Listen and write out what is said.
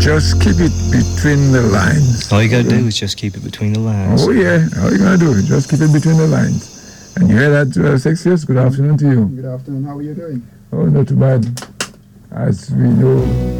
Just keep it between the lines. All you gotta do is just keep it between the lines. Oh yeah, all you gotta do is just keep it between the lines. And you hear that, Sexiest? Good afternoon to you. Good afternoon. How are you doing? Oh, not too bad. As we know,